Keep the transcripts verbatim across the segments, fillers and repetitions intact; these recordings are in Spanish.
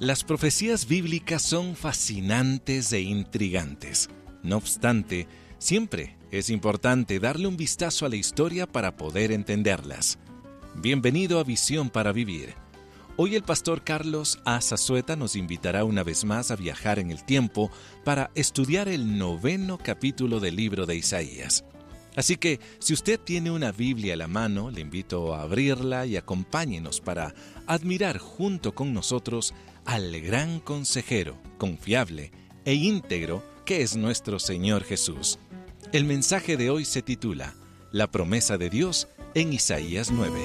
Las profecías bíblicas son fascinantes e intrigantes. No obstante, siempre es importante darle un vistazo a la historia para poder entenderlas. Bienvenido a Visión para Vivir. Hoy el pastor Carlos A. Zazueta nos invitará una vez más a viajar en el tiempo para estudiar el noveno capítulo del libro de Isaías. Así que, si usted tiene una Biblia a la mano, le invito a abrirla y acompáñenos para admirar junto con nosotros al gran consejero, confiable e íntegro que es nuestro Señor Jesús. El mensaje de hoy se titula La promesa de Dios en Isaías nueve.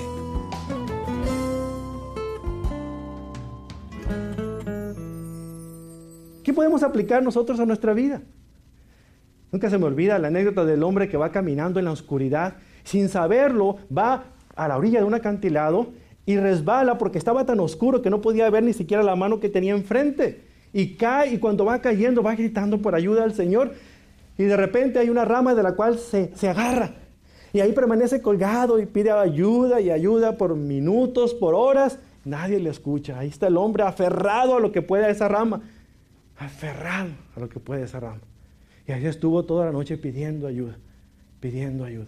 ¿Qué podemos aplicar nosotros a nuestra vida? Nunca se me olvida la anécdota del hombre que va caminando en la oscuridad, sin saberlo, va a la orilla de un acantilado y resbala porque estaba tan oscuro que no podía ver ni siquiera la mano que tenía enfrente. Y cae, y cuando va cayendo va gritando por ayuda al Señor, y de repente hay una rama de la cual se, se agarra, y ahí permanece colgado y pide ayuda y ayuda por minutos, por horas. Nadie le escucha. Ahí está el hombre aferrado a lo que puede esa rama, aferrado a lo que puede esa rama. Y ahí estuvo toda la noche pidiendo ayuda, pidiendo ayuda.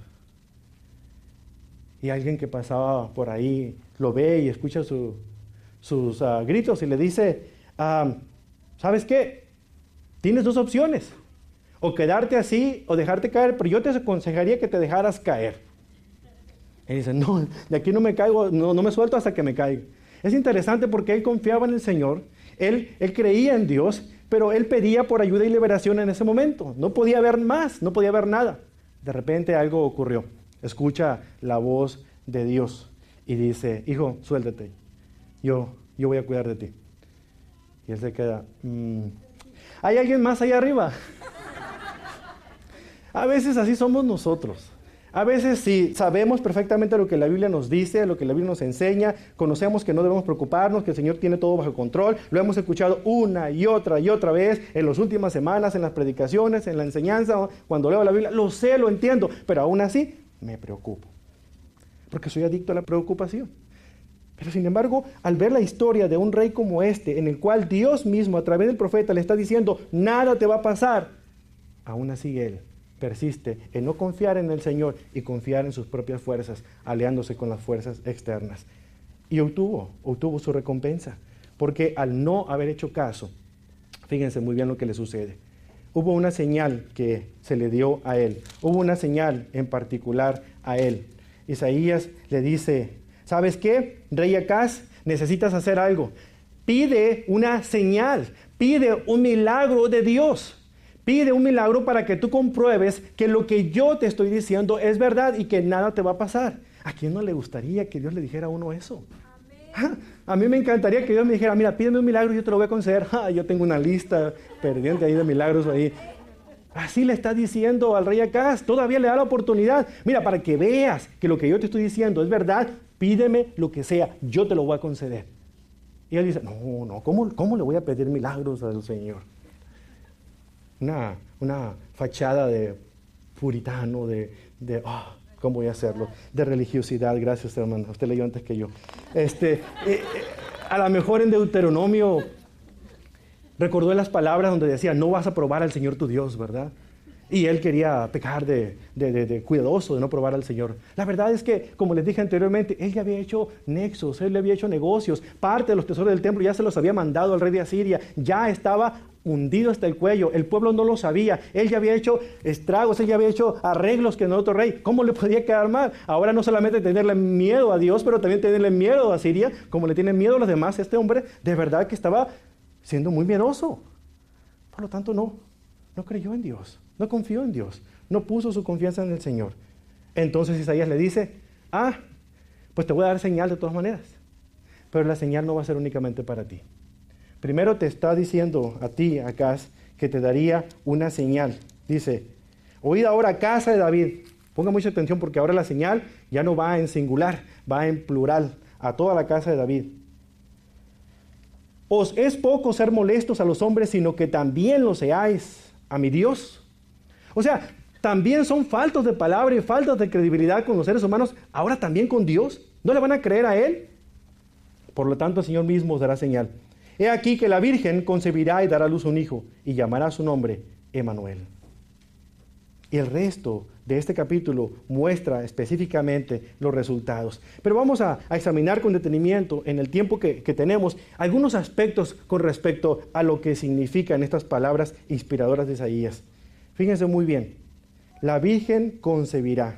Y alguien que pasaba por ahí lo ve y escucha su, sus uh, gritos y le dice, uh, ¿sabes qué? Tienes dos opciones, o quedarte así o dejarte caer, pero yo te aconsejaría que te dejaras caer. Y dice, no, de aquí no me caigo, no, no me suelto hasta que me caiga. Es interesante porque él confiaba en el Señor, él, él creía en Dios, pero él pedía por ayuda y liberación en ese momento. No podía ver más, no podía ver nada. De repente algo ocurrió. Escucha la voz de Dios y dice, hijo, suéltate. Yo, yo voy a cuidar de ti. Y él se queda, mmm, ¿hay alguien más allá arriba? A veces así somos nosotros. A veces sí, sabemos perfectamente lo que la Biblia nos dice, lo que la Biblia nos enseña, conocemos que no debemos preocuparnos, que el Señor tiene todo bajo control, lo hemos escuchado una y otra y otra vez en las últimas semanas, en las predicaciones, en la enseñanza, cuando leo la Biblia, lo sé, lo entiendo, pero aún así me preocupo, porque soy adicto a la preocupación. Pero sin embargo, al ver la historia de un rey como este, en el cual Dios mismo a través del profeta le está diciendo, nada te va a pasar, aún así él persiste en no confiar en el Señor y confiar en sus propias fuerzas, aliándose con las fuerzas externas. Y obtuvo, obtuvo su recompensa, porque al no haber hecho caso, fíjense muy bien lo que le sucede. Hubo una señal que se le dio a él, hubo una señal en particular a él. Isaías le dice, ¿sabes qué? Rey Acaz, necesitas hacer algo. Pide una señal, pide un milagro de Dios. Pide un milagro para que tú compruebes que lo que yo te estoy diciendo es verdad y que nada te va a pasar. ¿A quién no le gustaría que Dios le dijera a uno eso? Ah, a mí me encantaría que Dios me dijera, mira, pídeme un milagro y yo te lo voy a conceder. Ah, yo tengo una lista pendiente ahí de milagros ahí. Así le está diciendo al rey Acaz, todavía le da la oportunidad. Mira, para que veas que lo que yo te estoy diciendo es verdad, pídeme lo que sea, yo te lo voy a conceder. Y él dice, no, no, ¿cómo, cómo le voy a pedir milagros al Señor? Una, una fachada de puritano, de, de oh, ¿cómo voy a hacerlo? De religiosidad, gracias hermano, usted leyó antes que yo. Este, eh, eh, a lo mejor en Deuteronomio recordó las palabras donde decía, no vas a probar al Señor tu Dios, ¿verdad? Y él quería pecar de, de, de, de cuidadoso, de no probar al Señor. La verdad es que, como les dije anteriormente, él ya había hecho nexos, él le había hecho negocios, parte de los tesoros del templo ya se los había mandado al rey de Asiria, ya estaba hundido hasta el cuello, el pueblo no lo sabía, él ya había hecho estragos, él ya había hecho arreglos que no otro rey, ¿cómo le podía quedar mal? Ahora no solamente tenerle miedo a Dios, pero también tenerle miedo a Asiria, como le tienen miedo a los demás, este hombre de verdad que estaba siendo muy miedoso, por lo tanto no, no creyó en Dios, no confió en Dios, no puso su confianza en el Señor. Entonces Isaías le dice, ah, pues te voy a dar señal de todas maneras, pero la señal no va a ser únicamente para ti. Primero te está diciendo a ti, Acaz, que te daría una señal. Dice, oíd ahora casa de David. Ponga mucha atención porque ahora la señal ya no va en singular, va en plural, a toda la casa de David. Os es poco ser molestos a los hombres, sino que también lo seáis a mi Dios. O sea, también son faltos de palabra y faltos de credibilidad con los seres humanos, ahora también con Dios. ¿No le van a creer a Él? Por lo tanto, el Señor mismo os dará señal. He aquí que la Virgen concebirá y dará a luz un hijo, y llamará su nombre Emmanuel. Y el resto de este capítulo muestra específicamente los resultados. Pero vamos a, a examinar con detenimiento, en el tiempo que, que tenemos, algunos aspectos con respecto a lo que significan estas palabras inspiradoras de Isaías. Fíjense muy bien. La Virgen concebirá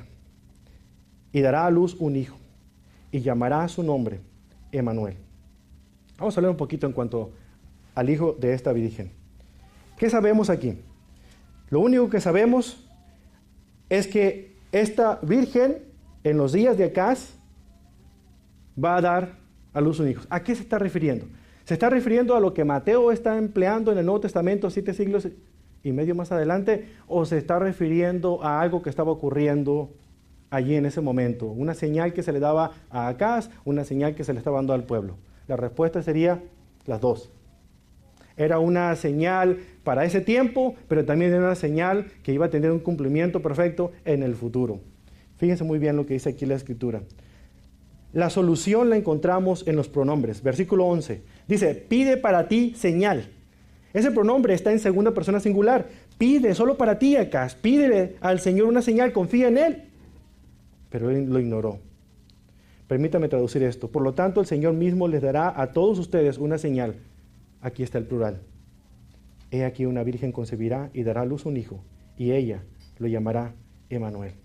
y dará a luz un hijo, y llamará su nombre Emmanuel. Vamos a hablar un poquito en cuanto al hijo de esta Virgen. ¿Qué sabemos aquí? Lo único que sabemos es que esta Virgen en los días de Acaz va a dar a luz un hijo. ¿A qué se está refiriendo? ¿Se está refiriendo a lo que Mateo está empleando en el Nuevo Testamento siete siglos y medio más adelante? ¿O se está refiriendo a algo que estaba ocurriendo allí en ese momento? Una señal que se le daba a Acaz, una señal que se le estaba dando al pueblo. La respuesta sería las dos. Era una señal para ese tiempo, pero también era una señal que iba a tener un cumplimiento perfecto en el futuro. Fíjense muy bien lo que dice aquí la Escritura. La solución la encontramos en los pronombres. Versículo once. Dice, pide para ti señal. Ese pronombre está en segunda persona singular. Pide solo para ti, Acaz. Pídele al Señor una señal, confía en Él. Pero Él lo ignoró. Permítame traducir esto. Por lo tanto, el Señor mismo les dará a todos ustedes una señal. Aquí está el plural. He aquí una virgen concebirá y dará a luz un hijo, y ella lo llamará Emmanuel.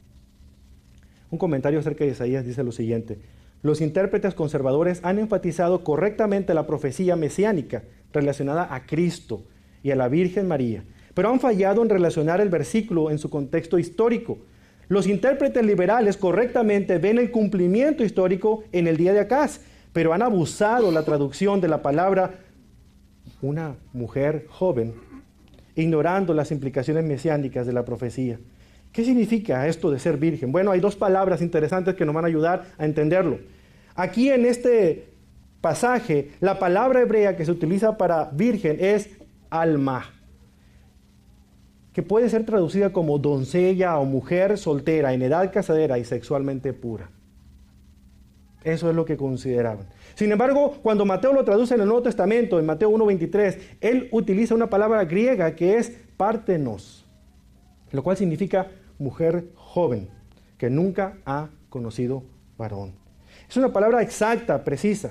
Un comentario acerca de Isaías dice lo siguiente. Los intérpretes conservadores han enfatizado correctamente la profecía mesiánica relacionada a Cristo y a la Virgen María, pero han fallado en relacionar el versículo en su contexto histórico. Los intérpretes liberales correctamente ven el cumplimiento histórico en el día de Acaz, pero han abusado la traducción de la palabra una mujer joven, ignorando las implicaciones mesiánicas de la profecía. ¿Qué significa esto de ser virgen? Bueno, hay dos palabras interesantes que nos van a ayudar a entenderlo. Aquí en este pasaje, la palabra hebrea que se utiliza para virgen es alma, que puede ser traducida como doncella o mujer soltera, en edad casadera y sexualmente pura. Eso es lo que consideraban. Sin embargo, cuando Mateo lo traduce en el Nuevo Testamento, en Mateo uno veintitrés, él utiliza una palabra griega que es partenos, lo cual significa mujer joven, que nunca ha conocido varón. Es una palabra exacta, precisa.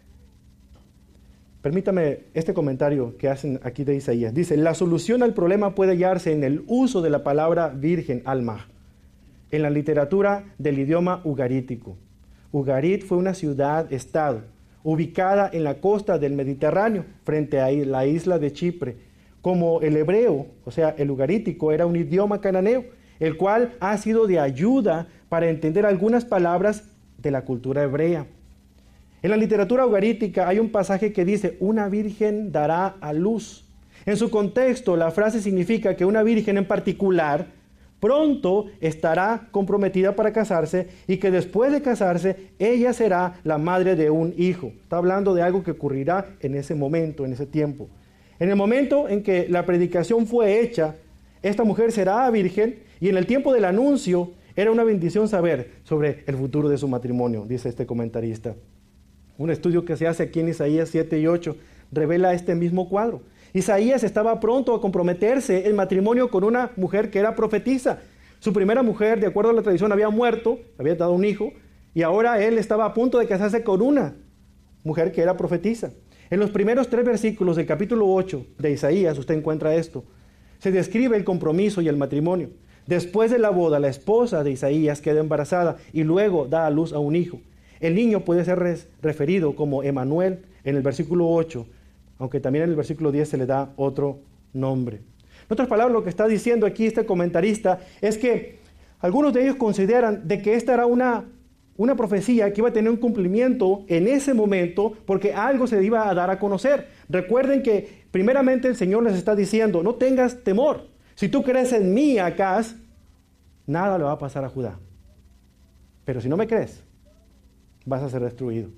Permítame este comentario que hacen aquí de Isaías. Dice, la solución al problema puede hallarse en el uso de la palabra virgen, alma, en la literatura del idioma ugarítico. Ugarit fue una ciudad-estado ubicada en la costa del Mediterráneo, frente a la isla de Chipre. Como el hebreo, o sea, el ugarítico, era un idioma cananeo, el cual ha sido de ayuda para entender algunas palabras de la cultura hebrea. En la literatura ugarítica hay un pasaje que dice, una virgen dará a luz. En su contexto, la frase significa que una virgen en particular pronto estará comprometida para casarse y que después de casarse, ella será la madre de un hijo. Está hablando de algo que ocurrirá en ese momento, en ese tiempo. En el momento en que la predicación fue hecha, esta mujer será virgen y en el tiempo del anuncio era una bendición saber sobre el futuro de su matrimonio, dice este comentarista. Un estudio que se hace aquí en Isaías siete y ocho revela este mismo cuadro. Isaías estaba pronto a comprometerse en matrimonio con una mujer que era profetisa. Su primera mujer, de acuerdo a la tradición, había muerto, había dado un hijo, y ahora él estaba a punto de casarse con una mujer que era profetisa. En los primeros tres versículos del capítulo ocho de Isaías, usted encuentra esto. Se describe el compromiso y el matrimonio. Después de la boda, la esposa de Isaías queda embarazada y luego da a luz a un hijo. El niño puede ser res- referido como Emmanuel en el versículo ocho, aunque también en el versículo diez se le da otro nombre. En otras palabras, lo que está diciendo aquí este comentarista es que algunos de ellos consideran de que esta era una, una profecía que iba a tener un cumplimiento en ese momento porque algo se iba a dar a conocer. Recuerden que primeramente el Señor les está diciendo, no tengas temor. Si tú crees en mí, Acaz, nada le va a pasar a Judá. Pero si no me crees, vas a ser destruido.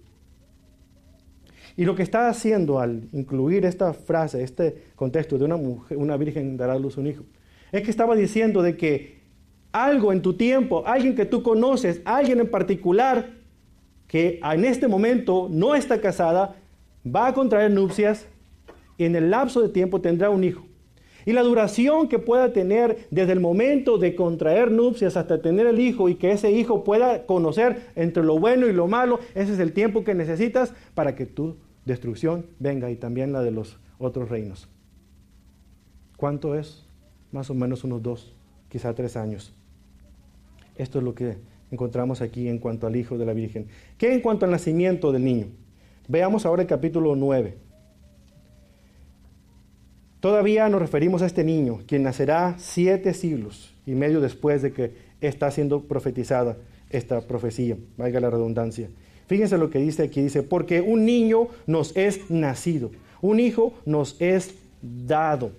Y lo que está haciendo al incluir esta frase, este contexto de una mujer, una virgen dará a luz un hijo, es que estaba diciendo de que algo en tu tiempo, alguien que tú conoces, alguien en particular que en este momento no está casada, va a contraer nupcias y en el lapso de tiempo tendrá un hijo. Y la duración que pueda tener desde el momento de contraer nupcias hasta tener el hijo y que ese hijo pueda conocer entre lo bueno y lo malo, ese es el tiempo que necesitas para que tu destrucción venga y también la de los otros reinos. ¿Cuánto es? Más o menos unos dos, quizá tres años. Esto es lo que encontramos aquí en cuanto al hijo de la Virgen. ¿Qué en cuanto al nacimiento del niño? Veamos ahora el capítulo nueve. Todavía nos referimos a este niño, quien nacerá siete siglos y medio después de que está siendo profetizada esta profecía, valga la redundancia. Fíjense lo que dice aquí, dice, porque un niño nos es nacido, un hijo nos es dado.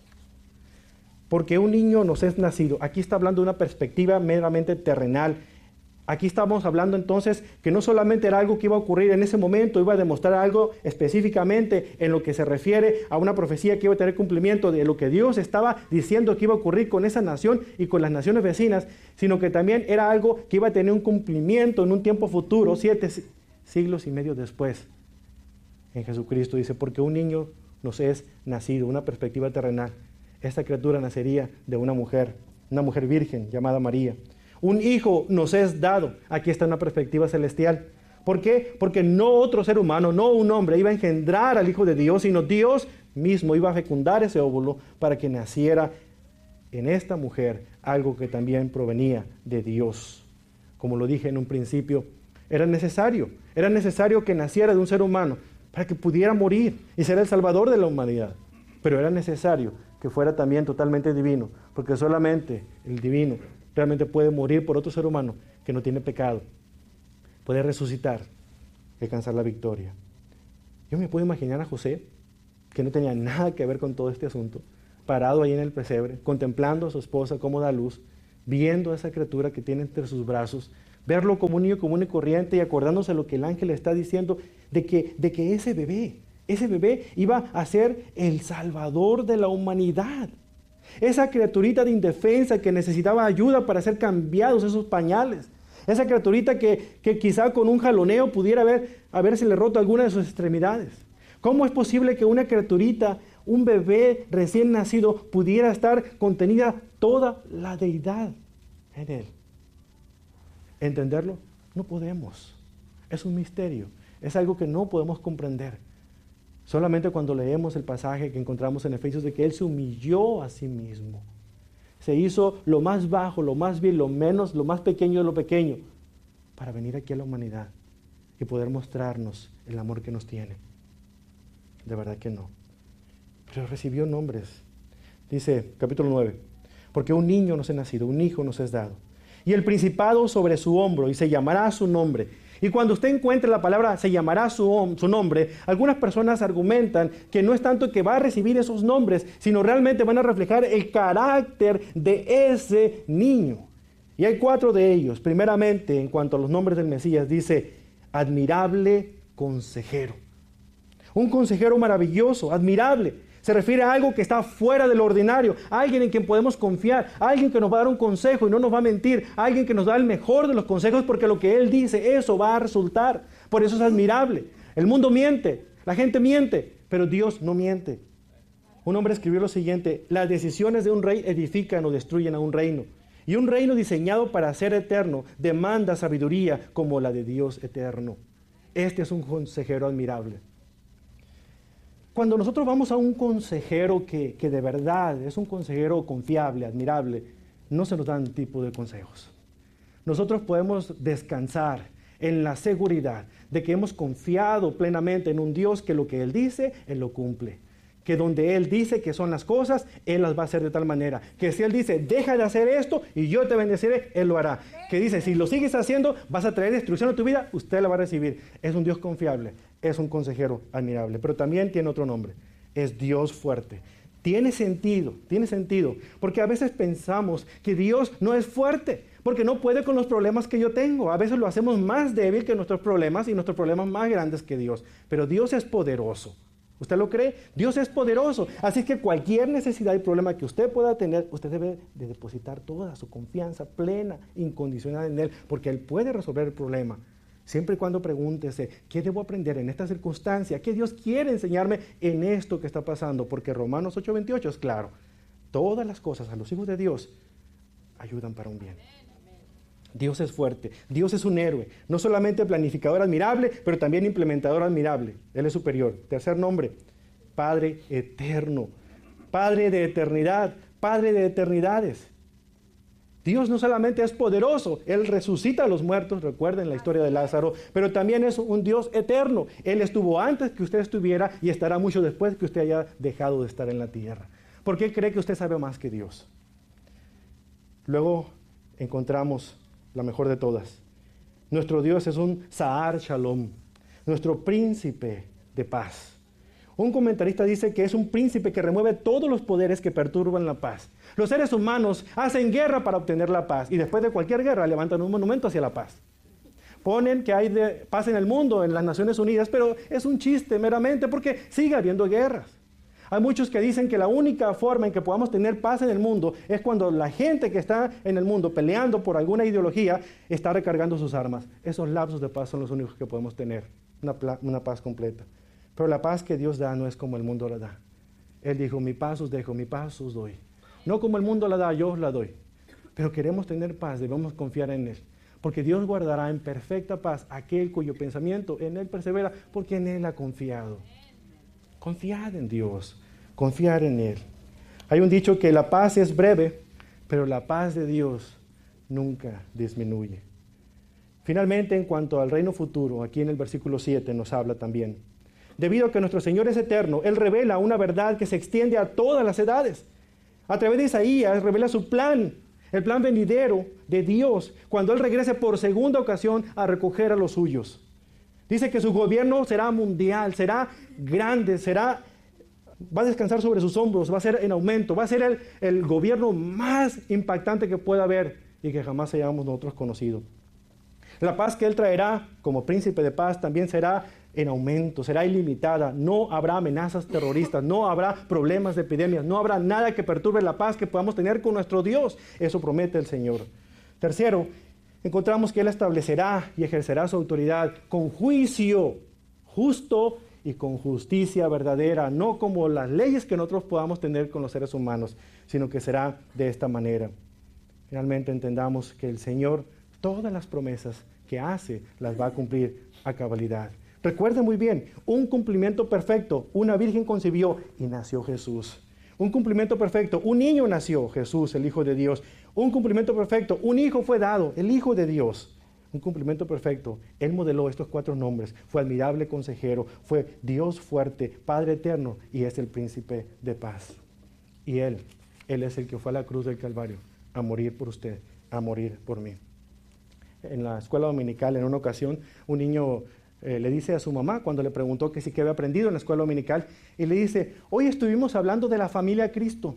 Porque un niño nos es nacido. Aquí está hablando de una perspectiva meramente terrenal. Aquí estamos hablando entonces que no solamente era algo que iba a ocurrir en ese momento, iba a demostrar algo específicamente en lo que se refiere a una profecía que iba a tener cumplimiento de lo que Dios estaba diciendo que iba a ocurrir con esa nación y con las naciones vecinas, sino que también era algo que iba a tener un cumplimiento en un tiempo futuro, siete siglos y medio después. En Jesucristo dice, porque un niño nos es nacido, una perspectiva terrenal. Esta criatura nacería de una mujer, una mujer virgen llamada María. Un hijo nos es dado. Aquí está una perspectiva celestial. ¿Por qué? Porque no otro ser humano, no un hombre iba a engendrar al Hijo de Dios, sino Dios mismo iba a fecundar ese óvulo para que naciera en esta mujer algo que también provenía de Dios. Como lo dije en un principio, era necesario, era necesario que naciera de un ser humano para que pudiera morir y ser el salvador de la humanidad. Pero era necesario que fuera también totalmente divino, porque solamente el divino realmente puede morir por otro ser humano que no tiene pecado. Puede resucitar y alcanzar la victoria. Yo me puedo imaginar a José, que no tenía nada que ver con todo este asunto, parado ahí en el pesebre, contemplando a su esposa cómo da luz, viendo a esa criatura que tiene entre sus brazos, verlo como un niño común y corriente y acordándose de lo que el ángel le está diciendo, de que, de que ese bebé, ese bebé iba a ser el salvador de la humanidad. Esa criaturita de indefensa que necesitaba ayuda para ser cambiados esos pañales. Esa criaturita que, que quizá con un jaloneo pudiera haber, habérsele roto alguna de sus extremidades. ¿Cómo es posible que una criaturita, un bebé recién nacido, pudiera estar contenida toda la deidad en él? ¿Entenderlo? No podemos. Es un misterio. Es algo que no podemos comprender. Solamente cuando leemos el pasaje que encontramos en Efesios de que Él se humilló a sí mismo. Se hizo lo más bajo, lo más vil, lo menos, lo más pequeño de lo pequeño, para venir aquí a la humanidad y poder mostrarnos el amor que nos tiene. De verdad que no. Pero recibió nombres. Dice, capítulo nueve, porque un niño nos es nacido, un hijo nos es dado. Y el principado sobre su hombro, y se llamará su nombre. Y cuando usted encuentre la palabra se llamará su, su nombre, algunas personas argumentan que no es tanto que va a recibir esos nombres, sino realmente van a reflejar el carácter de ese niño. Y hay cuatro de ellos. Primeramente, en cuanto a los nombres del Mesías, dice, admirable consejero. Un consejero maravilloso, admirable. Se refiere a algo que está fuera de lo ordinario, a alguien en quien podemos confiar, a alguien que nos va a dar un consejo y no nos va a mentir, a alguien que nos da el mejor de los consejos porque lo que Él dice, eso va a resultar. Por eso es admirable. El mundo miente, la gente miente, pero Dios no miente. Un hombre escribió lo siguiente, las decisiones de un rey edifican o destruyen a un reino. Y un reino diseñado para ser eterno demanda sabiduría como la de Dios eterno. Este es un consejero admirable. Cuando nosotros vamos a un consejero que, que de verdad es un consejero confiable, admirable, no se nos dan tipo de consejos. Nosotros podemos descansar en la seguridad de que hemos confiado plenamente en un Dios que lo que Él dice, Él lo cumple. Que donde Él dice que son las cosas, Él las va a hacer de tal manera. Que si Él dice, deja de hacer esto y yo te bendeciré, Él lo hará. Que dice, si lo sigues haciendo, vas a traer destrucción a tu vida, usted la va a recibir. Es un Dios confiable, es un consejero admirable. Pero también tiene otro nombre, es Dios fuerte. Tiene sentido, tiene sentido. Porque a veces pensamos que Dios no es fuerte, porque no puede con los problemas que yo tengo. A veces lo hacemos más débil que nuestros problemas y nuestros problemas más grandes que Dios. Pero Dios es poderoso. ¿Usted lo cree? Dios es poderoso. Así que cualquier necesidad y problema que usted pueda tener, usted debe de depositar toda su confianza plena, incondicional en Él, porque Él puede resolver el problema. Siempre y cuando pregúntese, ¿qué debo aprender en esta circunstancia? ¿Qué Dios quiere enseñarme en esto que está pasando? Porque Romanos ocho veintiocho es claro. Todas las cosas a los hijos de Dios ayudan para un bien. Dios es fuerte, Dios es un héroe, no solamente planificador admirable, pero también implementador admirable. Él es superior. Tercer nombre, Padre eterno, Padre de eternidad, Padre de eternidades. Dios no solamente es poderoso, Él resucita a los muertos, recuerden la historia de Lázaro, pero también es un Dios eterno. Él estuvo antes que usted estuviera y estará mucho después que usted haya dejado de estar en la tierra. ¿Por qué cree que usted sabe más que Dios? Luego encontramos la mejor de todas. Nuestro Dios es un Sahar Shalom, nuestro príncipe de paz. Un comentarista dice que es un príncipe que remueve todos los poderes que perturban la paz. Los seres humanos hacen guerra para obtener la paz y después de cualquier guerra levantan un monumento hacia la paz. Ponen que hay de paz en el mundo, en las Naciones Unidas, pero es un chiste meramente porque sigue habiendo guerras. Hay muchos que dicen que la única forma en que podamos tener paz en el mundo es cuando la gente que está en el mundo peleando por alguna ideología está recargando sus armas. Esos lapsos de paz son los únicos que podemos tener, una, una paz completa. Pero la paz que Dios da no es como el mundo la da. Él dijo, mi paz os dejo, mi paz os doy. No como el mundo la da, yo os la doy. Pero queremos tener paz, debemos confiar en Él. Porque Dios guardará en perfecta paz aquel cuyo pensamiento en Él persevera, porque en Él ha confiado. Confiad en Dios, confiar en Él. Hay un dicho que la paz es breve, pero la paz de Dios nunca disminuye. Finalmente, en cuanto al reino futuro, aquí en el versículo siete nos habla también. Debido a que nuestro Señor es eterno, Él revela una verdad que se extiende a todas las edades. A través de Isaías revela su plan, el plan venidero de Dios, cuando Él regrese por segunda ocasión a recoger a los suyos. Dice que su gobierno será mundial, será grande, será, va a descansar sobre sus hombros, va a ser en aumento, va a ser el, el gobierno más impactante que pueda haber y que jamás hayamos nosotros conocido. La paz que Él traerá como príncipe de paz también será en aumento, será ilimitada, no habrá amenazas terroristas, no habrá problemas de epidemias, no habrá nada que perturbe la paz que podamos tener con nuestro Dios. Eso promete el Señor. Tercero, encontramos que Él establecerá y ejercerá su autoridad con juicio justo y con justicia verdadera, no como las leyes que nosotros podamos tener con los seres humanos, sino que será de esta manera. Finalmente entendamos que el Señor, todas las promesas que hace, las va a cumplir a cabalidad. Recuerde muy bien, un cumplimiento perfecto, una virgen concibió y nació Jesús. Un cumplimiento perfecto, un niño nació, Jesús, el Hijo de Dios. Un cumplimiento perfecto, un hijo fue dado, el Hijo de Dios. Un cumplimiento perfecto, Él modeló estos cuatro nombres. Fue admirable consejero, fue Dios fuerte, Padre eterno y es el príncipe de paz. Y Él, Él es el que fue a la cruz del Calvario a morir por usted, a morir por mí. En la escuela dominical, en una ocasión, un niño eh, le dice a su mamá, cuando le preguntó que sí que había aprendido en la escuela dominical, y le dice, hoy estuvimos hablando de la familia Cristo.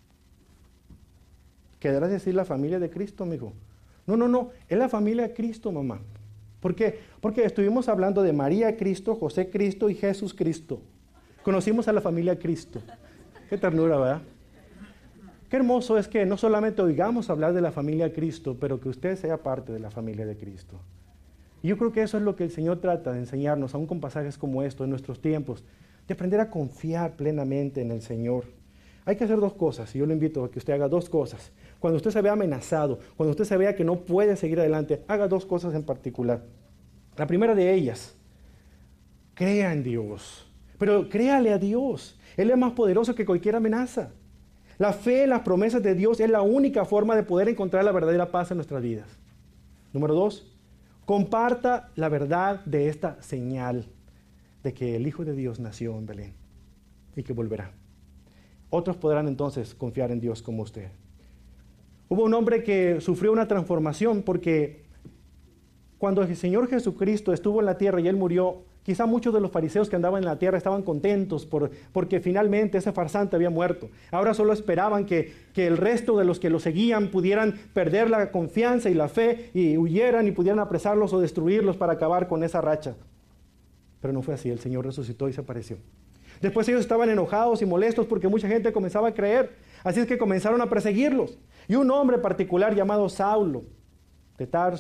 ¿Querrás decir la familia de Cristo, amigo? No, no, no, es la familia Cristo, mamá. ¿Por qué? Porque estuvimos hablando de María Cristo, José Cristo y Jesús Cristo. Conocimos a la familia Cristo. Qué ternura, ¿verdad? Qué hermoso es que no solamente oigamos hablar de la familia Cristo, pero que usted sea parte de la familia de Cristo. Y yo creo que eso es lo que el Señor trata de enseñarnos, aún con pasajes como estos en nuestros tiempos, de aprender a confiar plenamente en el Señor. Hay que hacer dos cosas, y yo le invito a que usted haga dos cosas. Cuando usted se vea amenazado, cuando usted se vea que no puede seguir adelante, haga dos cosas en particular. La primera de ellas, crea en Dios, pero créale a Dios. Él es más poderoso que cualquier amenaza. La fe en las promesas de Dios es la única forma de poder encontrar la verdadera paz en nuestras vidas. Número dos, comparta la verdad de esta señal de que el Hijo de Dios nació en Belén y que volverá. Otros podrán entonces confiar en Dios como usted. Hubo un hombre que sufrió una transformación porque cuando el Señor Jesucristo estuvo en la tierra y Él murió, quizá muchos de los fariseos que andaban en la tierra estaban contentos por, porque finalmente ese farsante había muerto. Ahora solo esperaban que, que el resto de los que lo seguían pudieran perder la confianza y la fe y huyeran y pudieran apresarlos o destruirlos para acabar con esa racha. Pero no fue así, el Señor resucitó y se apareció. Después ellos estaban enojados y molestos porque mucha gente comenzaba a creer. Así es que comenzaron a perseguirlos. Y un hombre particular llamado Saulo de Tarso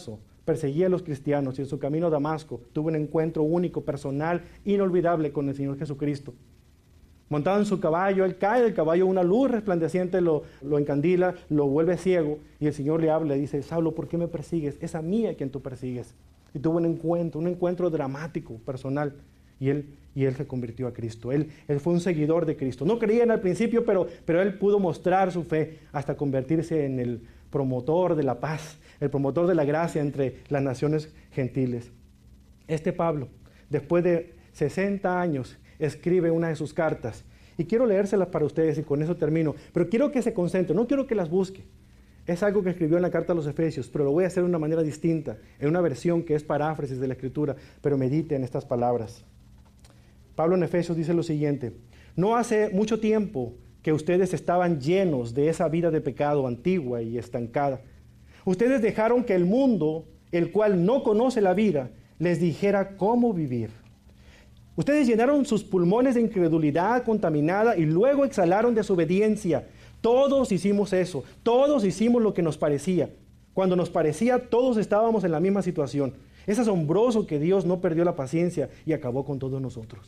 perseguía a los cristianos y en su camino a Damasco tuvo un encuentro único, personal, inolvidable con el Señor Jesucristo. Montado en su caballo, él cae del caballo, una luz resplandeciente lo, lo encandila, lo vuelve ciego y el Señor le habla y dice: Saulo, ¿por qué me persigues? Es a mí a quien tú persigues. Y tuvo un encuentro, un encuentro dramático, personal, y él, y él se convirtió a Cristo. Él, él fue un seguidor de Cristo. No creía en al principio, pero, pero él pudo mostrar su fe hasta convertirse en el promotor de la paz, el promotor de la gracia entre las naciones gentiles. Este Pablo, después de sesenta años, escribe una de sus cartas, y quiero leérselas para ustedes y con eso termino, pero quiero que se concentre, no quiero que las busque. Es algo que escribió en la carta a los Efesios, pero lo voy a hacer de una manera distinta, en una versión que es paráfrasis de la Escritura, pero medite en estas palabras. Pablo en Efesios dice lo siguiente: no hace mucho tiempo que ustedes estaban llenos de esa vida de pecado antigua y estancada. Ustedes dejaron que el mundo, el cual no conoce la vida, les dijera cómo vivir. Ustedes llenaron sus pulmones de incredulidad contaminada y luego exhalaron desobediencia. Todos hicimos eso, todos hicimos lo que nos parecía. Cuando nos parecía, todos estábamos en la misma situación. Es asombroso que Dios no perdió la paciencia y acabó con todos nosotros.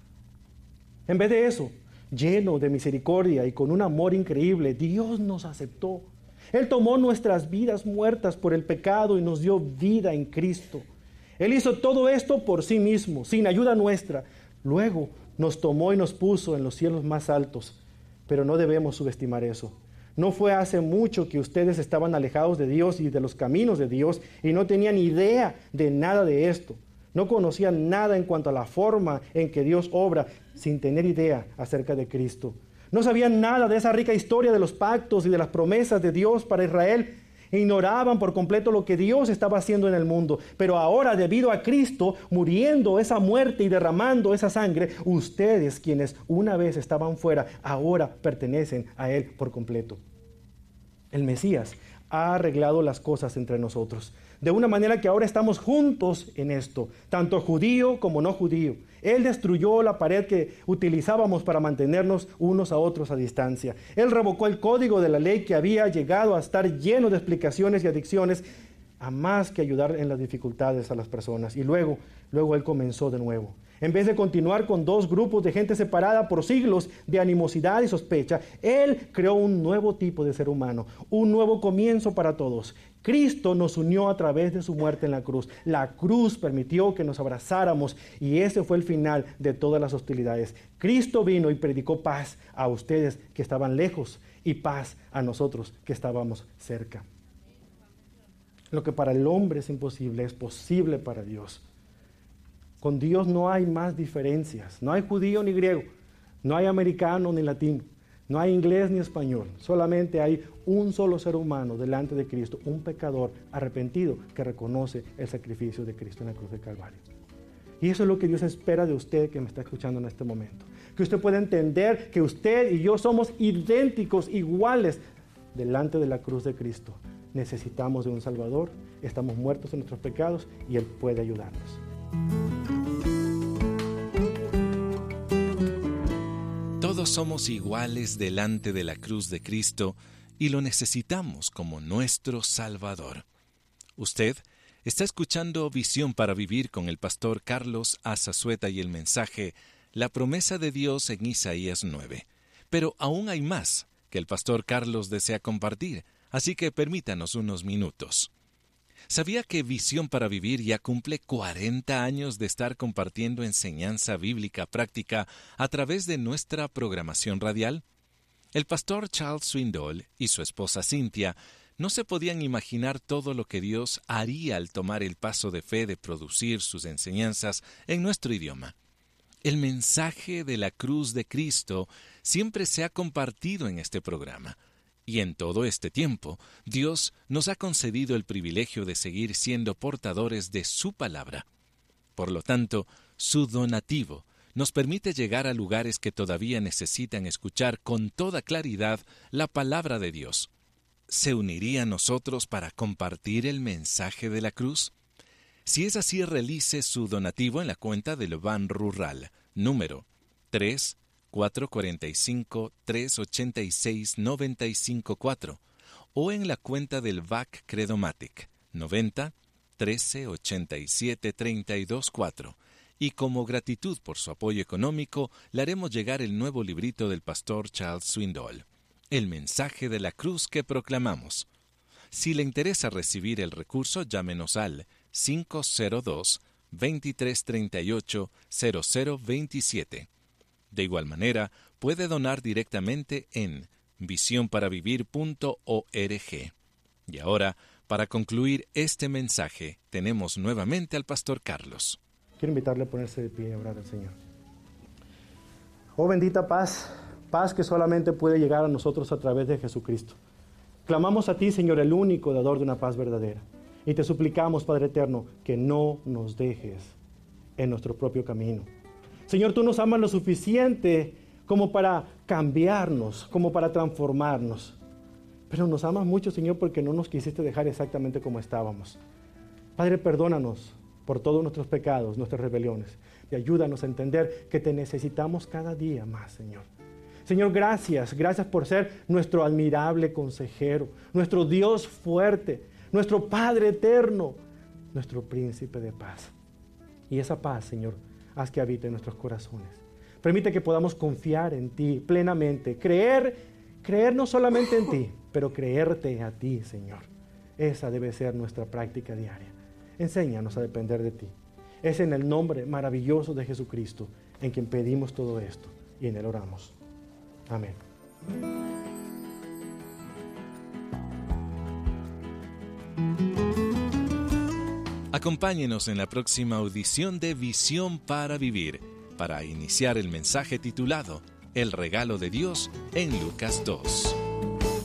En vez de eso, lleno de misericordia y con un amor increíble, Dios nos aceptó. Él tomó nuestras vidas muertas por el pecado y nos dio vida en Cristo. Él hizo todo esto por sí mismo, sin ayuda nuestra. Luego nos tomó y nos puso en los cielos más altos. Pero no debemos subestimar eso. No fue hace mucho que ustedes estaban alejados de Dios y de los caminos de Dios y no tenían idea de nada de esto. No conocían nada en cuanto a la forma en que Dios obra, sin tener idea acerca de Cristo. No sabían nada de esa rica historia de los pactos y de las promesas de Dios para Israel. Ignoraban por completo lo que Dios estaba haciendo en el mundo. Pero ahora, debido a Cristo muriendo esa muerte y derramando esa sangre, ustedes, quienes una vez estaban fuera, ahora pertenecen a Él por completo. El Mesías ha arreglado las cosas entre nosotros, de una manera que ahora estamos juntos en esto, tanto judío como no judío. Él destruyó la pared que utilizábamos para mantenernos unos a otros a distancia. Él revocó el código de la ley que había llegado a estar lleno de explicaciones y adicciones, a más que ayudar en las dificultades a las personas. Y luego, luego Él comenzó de nuevo. En vez de continuar con dos grupos de gente separada por siglos de animosidad y sospecha, Él creó un nuevo tipo de ser humano, un nuevo comienzo para todos. Cristo nos unió a través de su muerte en la cruz. La cruz permitió que nos abrazáramos y ese fue el final de todas las hostilidades. Cristo vino y predicó paz a ustedes que estaban lejos y paz a nosotros que estábamos cerca. Lo que para el hombre es imposible es posible para Dios. Con Dios no hay más diferencias. No hay judío ni griego, no hay americano ni latino, no hay inglés ni español. Solamente hay un solo ser humano delante de Cristo, un pecador arrepentido que reconoce el sacrificio de Cristo en la cruz del Calvario. Y eso es lo que Dios espera de usted que me está escuchando en este momento. Que usted pueda entender que usted y yo somos idénticos, iguales, delante de la cruz de Cristo. Necesitamos de un Salvador, estamos muertos en nuestros pecados y Él puede ayudarnos. Todos somos iguales delante de la cruz de Cristo y lo necesitamos como nuestro Salvador. Usted está escuchando Visión para Vivir con el pastor Carlos Azazueta y el mensaje La promesa de Dios en Isaías nueve. Pero aún hay más que el pastor Carlos desea compartir, así que permítanos unos minutos. ¿Sabía que Visión para Vivir ya cumple cuarenta años de estar compartiendo enseñanza bíblica práctica a través de nuestra programación radial? El pastor Charles Swindoll y su esposa Cynthia no se podían imaginar todo lo que Dios haría al tomar el paso de fe de producir sus enseñanzas en nuestro idioma. El mensaje de la cruz de Cristo siempre se ha compartido en este programa. Y en todo este tiempo, Dios nos ha concedido el privilegio de seguir siendo portadores de su palabra. Por lo tanto, su donativo nos permite llegar a lugares que todavía necesitan escuchar con toda claridad la palabra de Dios. ¿Se uniría a nosotros para compartir el mensaje de la cruz? Si es así, realice su donativo en la cuenta del Ban Rural, número tres cuatro cuatro cinco, tres ocho seis, nueve cinco cuatro o en la cuenta del V A C Credomatic noventa, trece ochenta y siete treinta y dos cuatro. Y como gratitud por su apoyo económico, le haremos llegar el nuevo librito del pastor Charles Swindoll, El mensaje de la cruz que proclamamos. Si le interesa recibir el recurso, llámenos al cinco cero dos, veintitrés treinta y ocho, cero cero veintisiete. De igual manera, puede donar directamente en visión para vivir punto org. Y ahora, para concluir este mensaje, tenemos nuevamente al pastor Carlos. Quiero invitarle a ponerse de pie y orar al Señor. Oh bendita paz, paz que solamente puede llegar a nosotros a través de Jesucristo. Clamamos a ti, Señor, el único dador de una paz verdadera. Y te suplicamos, Padre eterno, que no nos dejes en nuestro propio camino. Señor, tú nos amas lo suficiente como para cambiarnos, como para transformarnos. Pero nos amas mucho, Señor, porque no nos quisiste dejar exactamente como estábamos. Padre, perdónanos por todos nuestros pecados, nuestras rebeliones, y ayúdanos a entender que te necesitamos cada día más, Señor. Señor, gracias, gracias por ser nuestro admirable consejero, nuestro Dios fuerte, nuestro Padre eterno, nuestro príncipe de paz. Y esa paz, Señor, haz que habite en nuestros corazones. Permite que podamos confiar en ti plenamente, creer, creer no solamente en ti, pero creerte a ti, Señor. Esa debe ser nuestra práctica diaria. Enséñanos a depender de ti. Es en el nombre maravilloso de Jesucristo en quien pedimos todo esto y en él oramos. Amén. Acompáñenos en la próxima audición de Visión para Vivir, para iniciar el mensaje titulado El regalo de Dios en Lucas dos.